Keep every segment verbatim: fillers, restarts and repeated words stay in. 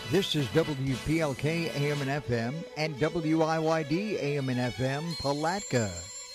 This is W P L K A M and F M and W I Y D A M and F M Palatka.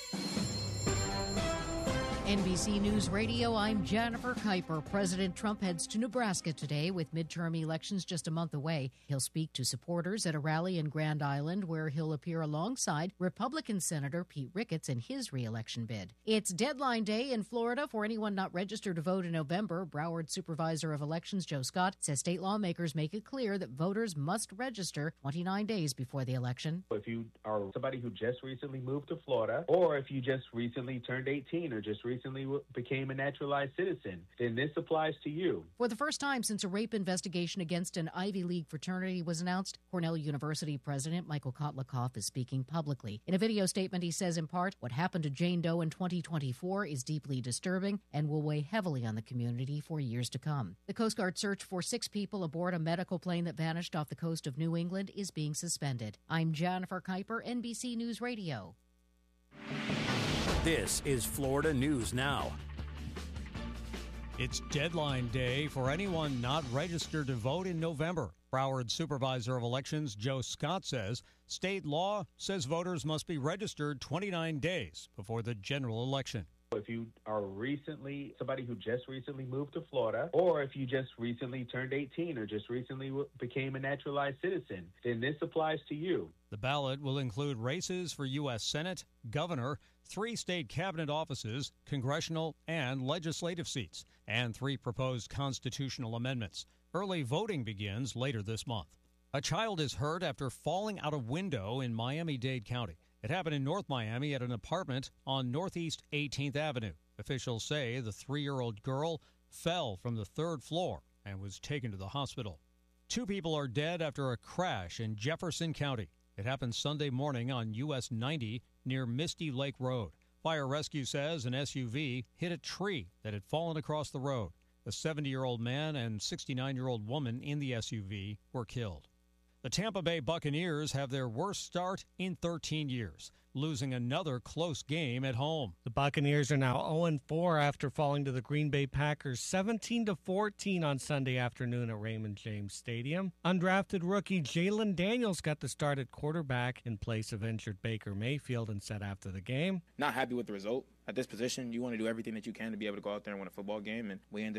N B C News Radio, I'm Jennifer Kuiper. President Trump heads to Nebraska today with midterm elections just a month away. He'll speak to supporters at a rally in Grand Island where he'll appear alongside Republican Senator Pete Ricketts in his re-election bid. It's deadline day in Florida for anyone not registered to vote in November. Broward Supervisor of Elections Joe Scott says state lawmakers make it clear that voters must register twenty-nine days before the election. If you are somebody who just recently moved to Florida, or if you just recently turned eighteen or just recently became a naturalized citizen, then this applies to you. For the first time since a rape investigation against an Ivy League fraternity was announced, Cornell University President Michael Kotlikoff is speaking publicly. In a video statement, he says in part, what happened to Jane Doe in twenty twenty-four is deeply disturbing and will weigh heavily on the community for years to come. The Coast Guard search for six people aboard a medical plane that vanished off the coast of New England is being suspended. I'm Jennifer Kuiper, N B C News Radio. This is Florida News Now. It's deadline day for anyone not registered to vote in November. Broward Supervisor of Elections Joe Scott says state law says voters must be registered twenty-nine days before the general election. If you are recently somebody who just recently moved to Florida, or if you just recently turned eighteen or just recently became a naturalized citizen, then this applies to you. The ballot will include races for U S Senate, governor, three state cabinet offices, congressional and legislative seats, and three proposed constitutional amendments. Early voting begins later this month. A child is hurt after falling out a window in Miami-Dade County. It happened in North Miami at an apartment on Northeast eighteenth Avenue. Officials say the three-year-old girl fell from the third floor and was taken to the hospital. Two people are dead after a crash in Jefferson County. It happened Sunday morning on U S ninety near Misty Lake Road. Fire rescue says an S U V hit a tree that had fallen across the road. A seventy-year-old man and sixty-nine-year-old woman in the S U V were killed. The Tampa Bay Buccaneers have their worst start in thirteen years, losing another close game at home. The Buccaneers are now oh and four after falling to the Green Bay Packers seventeen to fourteen on Sunday afternoon at Raymond James Stadium. Undrafted rookie Jalen Daniels got the start at quarterback in place of injured Baker Mayfield and said after the game, "Not happy with the result. At this position, you want to do everything that you can to be able to go out there and win a football game, and we ended